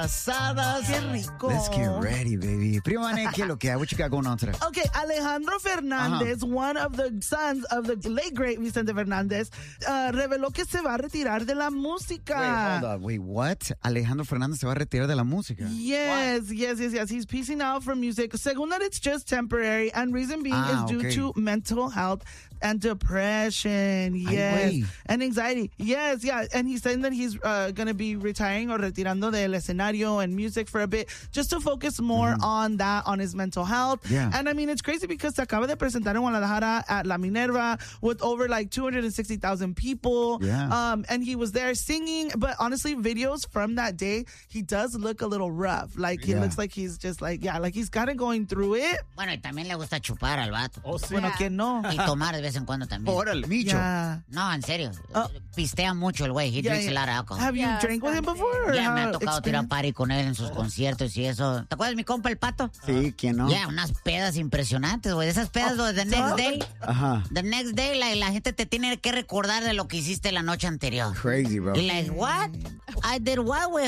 asadas. ¡Qué rico! Let's get ready, baby. Prima Vane, ¿qué es lo que hay? What you got going on today? Okay, Alejandro Fernández, one of the sons of the late great Vicente Fernández, reveló que se va a retirar de la música. Wait, hold up. Wait, what? Alejandro Fernández se va a retirar de la música. Yes. He's peacing out from music. Según that, it's just temporary, and reason being is due to mental health and depression. Yes. And anxiety. Yes, yeah. And he's saying that he's going to be retiring or retirando del escenario and music for a bit just to focus more on that, on his mental health. Yeah. And I mean, it's crazy because se acaba de presentar en Guadalajara at La Minerva with over like 260,000 people. Yeah. And he was there singing. But honestly, videos from that day, he does look a little rough. Like, he looks like he's just like, like he's kind of going through it. Bueno, y también le gusta chupar al vato. Oh, sí. Bueno, ¿quién no? Y tomar de vez en cuando también. Órale, Micho. Yeah. No, en serio. Pistea mucho el güey. He drinks a lot of alcohol. Have you drank with him before? Ya me ha tocado tirar party con él en sus conciertos y eso. ¿Te acuerdas de mi compa el Pato? Sí, ¿quién no? Ya, unas pedas impresionantes, güey. Esas pedas de the next day. Ajá. The next day, la gente te tiene que recordar de lo que hiciste la noche anterior. Crazy, bro. Y like, what? I did what, güey?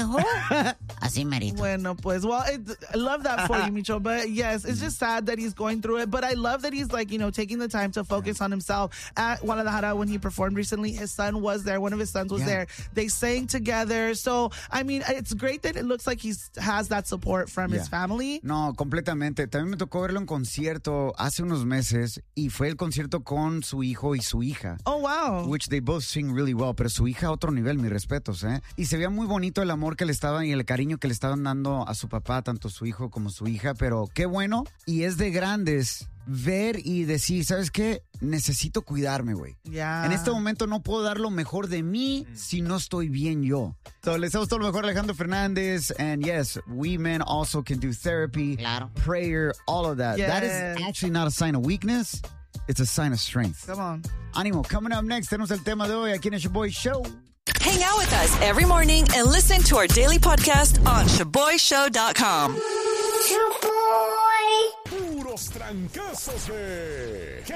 Así merito. Bueno, pues, well, I love that for you, Micho. But yes, it's just sad that he's going through it. But I love that he's like, taking the time to focus on himself. At Guadalajara, when he performed recently, his son was there. One of his sons was there. They sang together. So, I mean, it's great that it looks like he has that support from his family. No, completamente. También me tocó verlo en concierto hace unos meses y fue el concierto con su hijo y su hija. Oh, wow. Which they both sing really well, pero su hija a otro nivel, mis respetos, ¿eh? Y se veía muy bonito el amor que le estaban y el cariño que le estaban dando a su papá, tanto su hijo como su hija, pero qué bueno. Y es de grandes ver y decir, ¿sabes qué? Necesito cuidarme, güey. Yeah. En este momento no puedo dar lo mejor de mí si no estoy bien yo. So, les damos todo lo mejor a Alejandro Fernández. And yes, we men also can do therapy, prayer, all of that. Yes. That is actually not a sign of weakness. It's a sign of strength. Come on. Ánimo. Coming up next, tenemos el tema de hoy aquí en el Shaboy Show. Hang out with us every morning and listen to our daily podcast on ShaboyShow.com. Puros trancazos de